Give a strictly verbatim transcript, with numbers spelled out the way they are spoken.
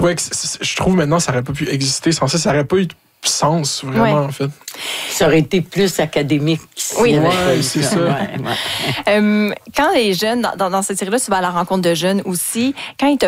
trouvais que je trouve maintenant ça n'aurait pas pu exister sans ça, ça n'aurait pas eu de sens vraiment ouais. en fait. Ça aurait été plus académique. Oui, ouais, c'est ça. Ouais, ouais. Euh, quand les jeunes, dans, dans cette série-là, tu vas à la rencontre de jeunes aussi, quand ils te